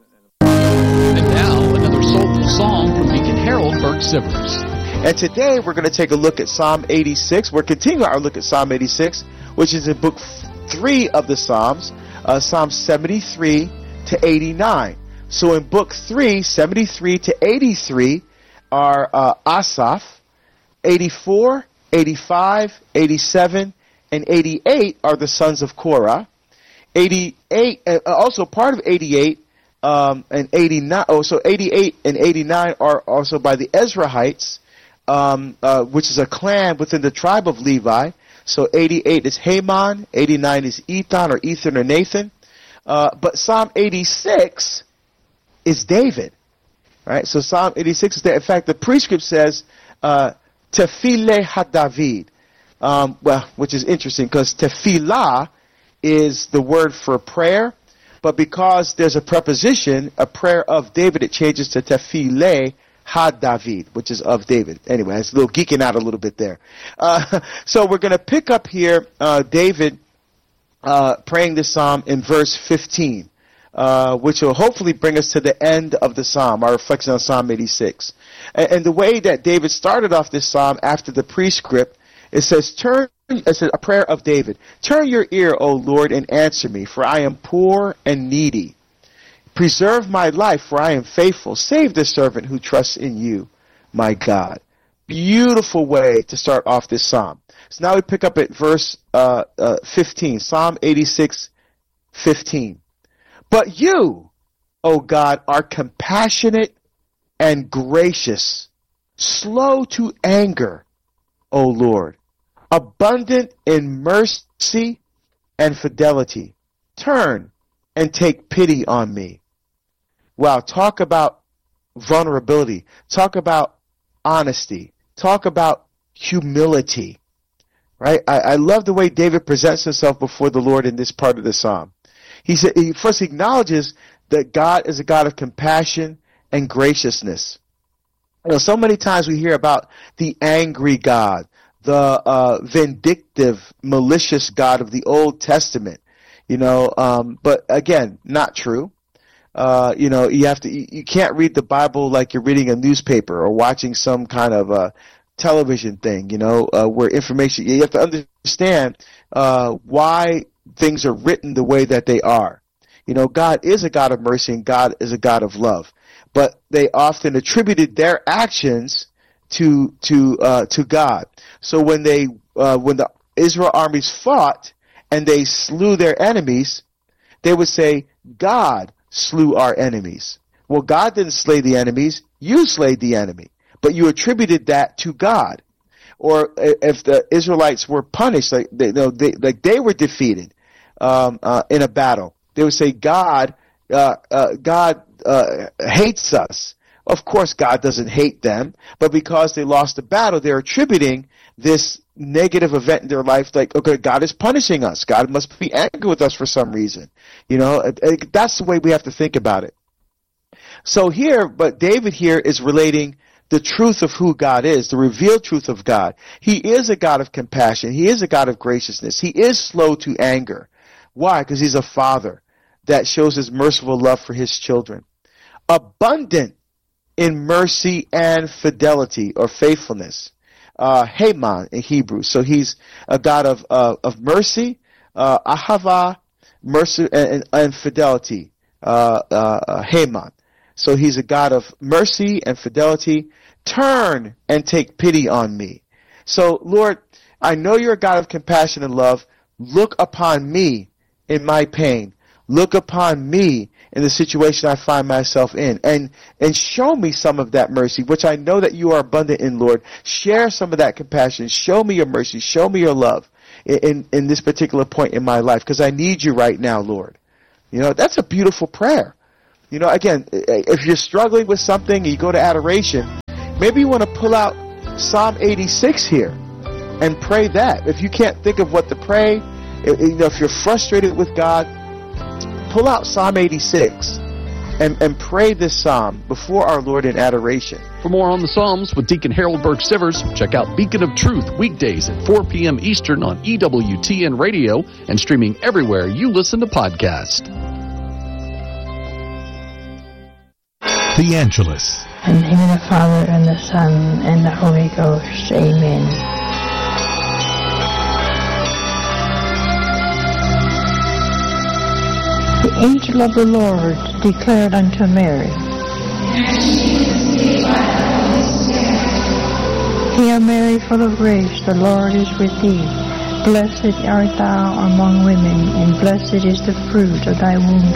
And now, another soulful song from Deacon Harold Burke-Sivers. And today we're going to take a look at Psalm 86. We're continuing our look at Psalm 86, which is in book 3 of the Psalms, Psalms 73 to 89. So in book 3, 73 to 83 are Asaph, 84, 85, 87, and 88 are the sons of Korah. 88, also part of 88 and 89, so 88 and 89 are also by the Ezrahites, which is a clan within the tribe of Levi. So 88 is Haman, 89 is Ethan or Ethan or Nathan. But Psalm 86 is David. Right? So Psalm 86 is David. In fact, the prescript says, Tefillah HaDavid. Which is interesting because tefillah is the word for prayer, but because there's a preposition, a prayer of David, it changes to Tefillah HaDavid, which is of David. Anyway, it's a little geeking out a little bit there. So we're going to pick up here David praying this psalm in verse 15, which will hopefully bring us to the end of the psalm, our reflection on Psalm 86. And the way that David started off this psalm after the prescript, it says, it's a prayer of David. Turn your ear, O Lord, and answer me, for I am poor and needy. Preserve my life, for I am faithful. Save the servant who trusts in you, my God. Beautiful way to start off this psalm. So now we pick up at verse 15, Psalm 86, 15. But you, O God, are compassionate and gracious, slow to anger, O Lord, abundant in mercy and fidelity. Turn and take pity on me. Wow, talk about vulnerability. Talk about honesty. Talk about humility. Right? I love the way David presents himself before the Lord in this part of the psalm. He first acknowledges that God is a God of compassion and graciousness. You know, so many times we hear about the angry God, the vindictive, malicious God of the Old Testament, but again, not true. You can't read the Bible like you're reading a newspaper or watching some kind of television thing, where information, you have to understand why things are written the way that they are. God is a God of mercy and God is a God of love, but they often attributed their actions to God. So when the Israel armies fought and they slew their enemies, they would say, God slew our enemies. Well, God didn't slay the enemies, you slayed the enemy, but you attributed that to God. Or if the Israelites were punished, like they were defeated in a battle, they would say, God hates us. Of course, God doesn't hate them, but because they lost the battle, they're attributing this negative event in their life, like, okay, God is punishing us. God must be angry with us for some reason. That's the way we have to think about it. So but David here is relating the truth of who God is, the revealed truth of God. He is a God of compassion. He is a God of graciousness. He is slow to anger. Why? Because he's a father that shows his merciful love for his children. Abundant in mercy and fidelity or faithfulness. Haman in Hebrew. So he's a God of mercy, ahava, mercy and fidelity. Haman. So he's a God of mercy and fidelity. Turn and take pity on me. So Lord, I know you're a God of compassion and love. Look upon me in my pain. Look upon me in the situation I find myself in, and show me some of that mercy, which I know that you are abundant in, Lord. Share some of that compassion. Show me your mercy. Show me your love in this particular point in my life, because I need you right now, Lord. That's a beautiful prayer. Again, if you're struggling with something and you go to adoration, maybe you want to pull out Psalm 86 here and pray that. If you can't think of what to pray, if you're frustrated with God, pull out Psalm 86 and pray this psalm before our Lord in adoration. For more on the Psalms with Deacon Harold Burke-Sivers, check out Beacon of Truth weekdays at 4 p.m. Eastern on EWTN Radio and streaming everywhere you listen to podcasts. The Angelus. In the name of the Father, and the Son, and the Holy Ghost. Amen. The angel of the Lord declared unto Mary, Hail Mary, full of grace, the Lord is with thee. Blessed art thou among women, and blessed is the fruit of thy womb,